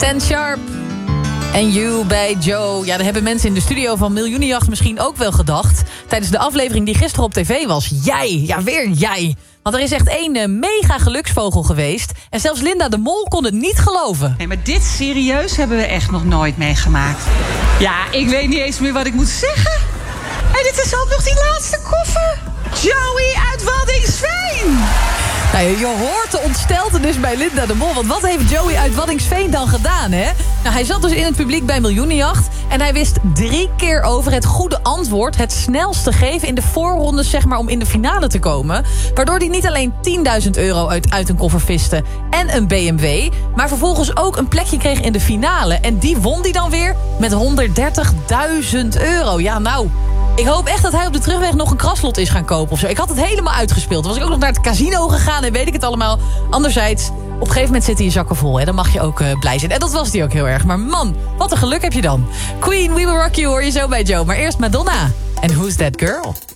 Ten Sharp. En You bij Joe. Ja, daar hebben mensen in de studio van Miljoenenjacht misschien ook wel gedacht. Tijdens de aflevering die gisteren op tv was. Jij, ja weer jij. Want er is echt één mega geluksvogel geweest. En zelfs Linda de Mol kon het niet geloven. Nee, maar dit serieus hebben we echt nog nooit meegemaakt. Ja, ik weet niet eens meer wat ik moet zeggen. En dit is ook nog die laatste koffer. Joey uit Waddinxveen. Nou, je hoort de ontsteltenis bij Linda de Mol. Want wat heeft Joey uit Waddinxveen dan gedaan, hè? Nou, hij zat dus in het publiek bij Miljoenenjacht. En hij wist 3 keer over het goede antwoord, het snelste geven in de voorrondes, zeg maar, om in de finale te komen. Waardoor hij niet alleen €10.000 uit een koffer viste en een BMW, maar vervolgens ook een plekje kreeg in de finale. En die won hij dan weer met €130.000. Ja, nou, ik hoop echt dat hij op de terugweg nog een kraslot is gaan kopen of zo. Ik had het helemaal uitgespeeld. Dan was ik ook nog naar het casino gegaan en weet ik het allemaal. Anderzijds, op een gegeven moment zitten je zakken vol. Hè? Dan mag je ook blij zijn. En dat was die ook heel erg. Maar man, wat een geluk heb je dan. Queen, We Will Rock You hoor je zo bij Joe. Maar eerst Madonna. En Who's That Girl?